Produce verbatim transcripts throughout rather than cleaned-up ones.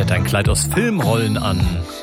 hat ein Kleid aus Filmrollen an.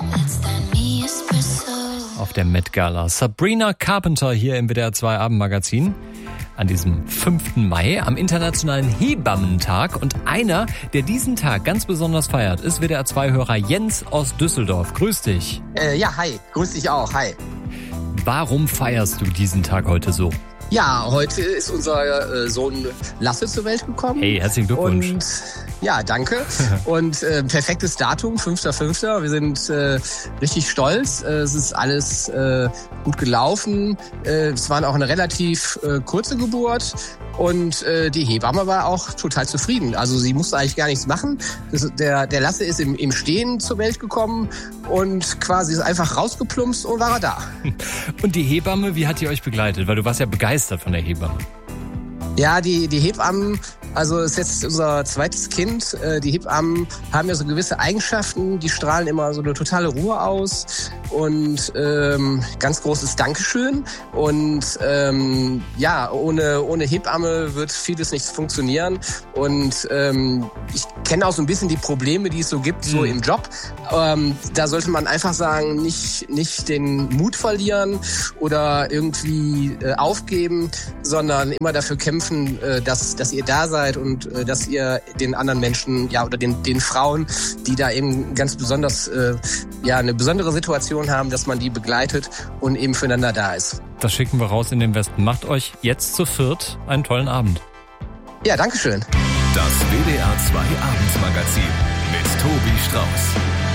Auf der Met Gala. Sabrina Carpenter hier im W D R zwei Abendmagazin. An diesem fünften Mai, am Internationalen Hebammentag. Und einer, der diesen Tag ganz besonders feiert, ist W D R zwei Hörer Jens aus Düsseldorf. Grüß dich. Äh, ja, hi. Grüß dich auch. Hi. Warum feierst du diesen Tag heute so? Ja, heute ist unser äh, Sohn Lasse zur Welt gekommen. Hey, herzlichen Glückwunsch. Und ja, danke. Und äh, perfektes Datum, fünfter fünfter Wir sind äh, richtig stolz. Äh, es ist alles äh, gut gelaufen. Äh, es war auch eine relativ äh, kurze Geburt. Und äh, die Hebamme war auch total zufrieden. Also sie musste eigentlich gar nichts machen. Das, der, der Lasse ist im, im Stehen zur Welt gekommen und quasi ist einfach rausgeplumpst und war er da. Und die Hebamme, wie hat die euch begleitet? Weil du warst ja begeistert von der Hebamme. Ja, die, die Hebammen, also es ist jetzt unser zweites Kind. Die Hebammen haben ja so gewisse Eigenschaften, die strahlen immer so eine totale Ruhe aus und ähm, ganz großes Dankeschön. Und ähm, ja, ohne, ohne Hebamme wird vieles nicht funktionieren. Und ähm, ich kenne auch so ein bisschen die Probleme, die es so gibt, so im Job. Ähm, da sollte man einfach sagen, nicht, nicht den Mut verlieren oder irgendwie äh, aufgeben, sondern immer dafür kämpfen, äh, dass, dass ihr da seid und äh, dass ihr den anderen Menschen, ja, oder den, den Frauen, die da eben ganz besonders, äh, ja, eine besondere Situation haben, dass man die begleitet und eben füreinander da ist. Das schicken wir raus in den Westen. Macht euch jetzt zu viert einen tollen Abend. Ja, danke schön. Das W D R zwei Abendsmagazin mit Tobi Strauß.